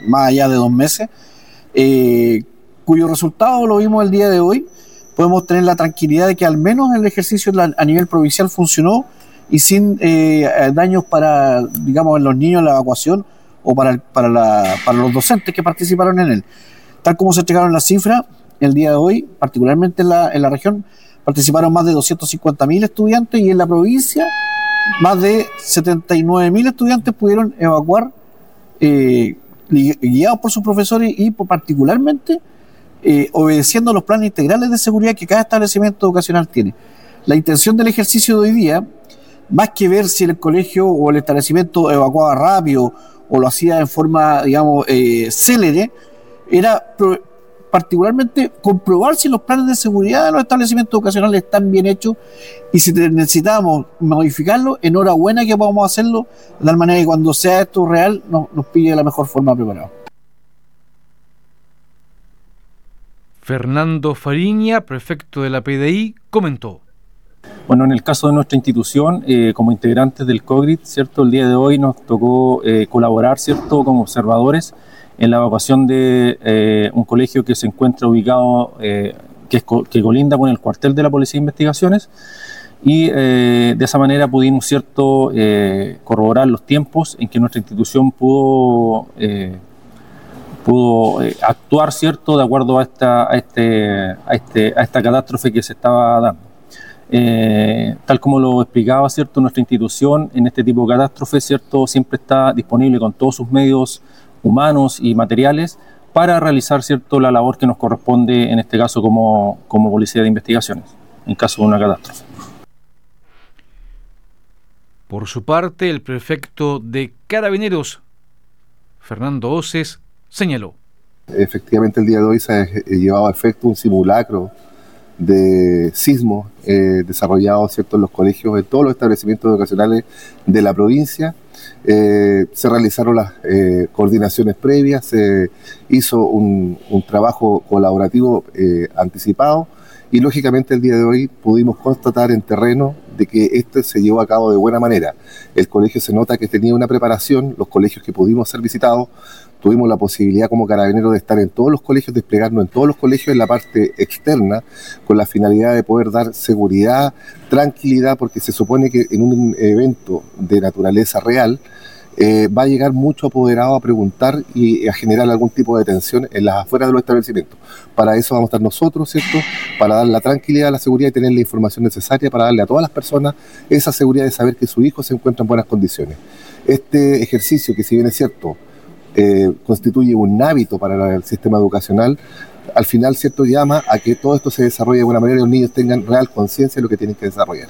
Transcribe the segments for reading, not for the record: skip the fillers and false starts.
más allá de 2 meses, cuyo resultado lo vimos el día de hoy. Podemos tener la tranquilidad de que al menos el ejercicio a nivel provincial funcionó y sin daños para, digamos, en los niños en la evacuación o para los docentes que participaron en él. Tal como se entregaron las cifras, el día de hoy, particularmente en la región, participaron más de 250.000 estudiantes y en la provincia más de 79.000 estudiantes pudieron evacuar guiados por sus profesores y particularmente obedeciendo los planes integrales de seguridad que cada establecimiento educacional tiene. La intención del ejercicio de hoy día, más que ver si el colegio o el establecimiento evacuaba rápido o lo hacía en forma, digamos, célere, era particularmente comprobar si los planes de seguridad de los establecimientos educacionales están bien hechos y si necesitamos modificarlo, enhorabuena que podamos hacerlo, de tal manera que cuando sea esto real nos pille de la mejor forma preparado. Fernando Fariña, prefecto de la PDI, comentó. Bueno, en el caso de nuestra institución, como integrantes del COGRIT, ¿cierto? El día de hoy nos tocó colaborar, ¿cierto?, como observadores en la evacuación de un colegio que se encuentra ubicado, que colinda con el cuartel de la Policía de Investigaciones, y de esa manera pudimos, ¿cierto?, corroborar los tiempos en que nuestra institución pudo actuar, ¿cierto?, de acuerdo a esta catástrofe que se estaba dando. Tal como lo explicaba, ¿cierto?, nuestra institución en este tipo de catástrofes, ¿cierto?, siempre está disponible con todos sus medios humanos y materiales para realizar, ¿cierto?, la labor que nos corresponde en este caso como Policía de Investigaciones, en caso de una catástrofe. Por su parte, el prefecto de Carabineros, Fernando Oces, señaló. Efectivamente, el día de hoy se ha llevado a efecto un simulacro de sismo desarrollado, ¿cierto?, en los colegios, en todos los establecimientos educacionales de la provincia. Se realizaron las coordinaciones previas, se hizo un trabajo colaborativo anticipado y lógicamente el día de hoy pudimos constatar en terreno de que esto se llevó a cabo de buena manera. El colegio se nota que tenía una preparación, los colegios que pudimos ser visitados, tuvimos la posibilidad como Carabineros de estar en todos los colegios, desplegarnos en todos los colegios en la parte externa, con la finalidad de poder dar seguridad, tranquilidad, porque se supone que en un evento de naturaleza real va a llegar mucho apoderado a preguntar y a generar algún tipo de tensión en las afueras de los establecimientos. Para eso vamos a estar nosotros, ¿cierto?, para dar la tranquilidad, la seguridad y tener la información necesaria para darle a todas las personas esa seguridad de saber que su hijo se encuentra en buenas condiciones. Este ejercicio, que si bien es cierto, constituye un hábito para el sistema educacional, al final, ¿cierto?, llama a que todo esto se desarrolle de buena manera y los niños tengan real conciencia de lo que tienen que desarrollar.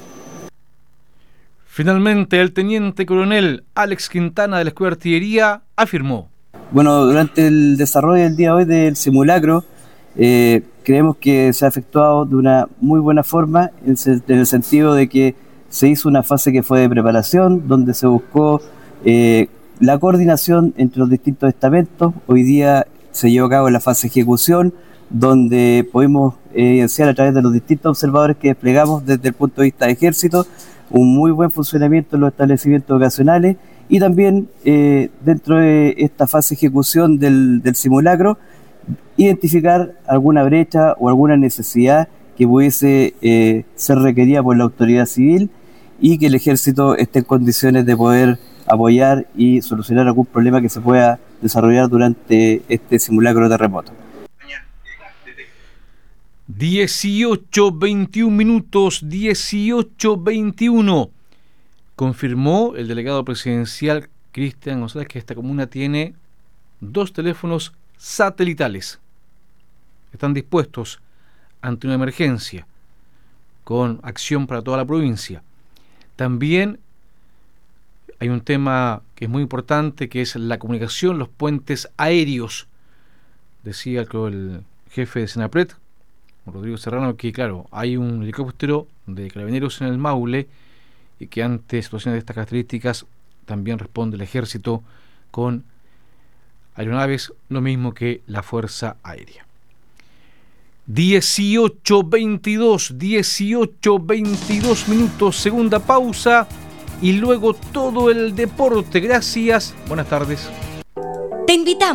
Finalmente, el teniente coronel Alex Quintana de la Escuela de Artillería afirmó. Bueno, durante el desarrollo del día de hoy del simulacro, creemos que se ha efectuado de una muy buena forma, en el sentido de que se hizo una fase que fue de preparación, donde se buscó la coordinación entre los distintos estamentos. Hoy día se llevó a cabo la fase de ejecución, donde pudimos evidenciar a través de los distintos observadores que desplegamos desde el punto de vista de ejército un muy buen funcionamiento en los establecimientos educacionales y también dentro de esta fase de ejecución del simulacro identificar alguna brecha o alguna necesidad que pudiese ser requerida por la autoridad civil y que el ejército esté en condiciones de poder apoyar y solucionar algún problema que se pueda desarrollar durante este simulacro de terremoto. 18:21. Confirmó el delegado presidencial Cristian González que esta comuna tiene 2 teléfonos satelitales. Están dispuestos ante una emergencia con acción para toda la provincia. También hay un tema que es muy importante, que es la comunicación, los puentes aéreos. Decía creo el jefe de Senapred, Rodrigo Serrano, que claro, hay un helicóptero de Carabineros en el Maule y que ante situaciones de estas características también responde el ejército con aeronaves, lo mismo que la Fuerza Aérea. 18:22, segunda pausa y luego todo el deporte. Gracias, buenas tardes. Te invitamos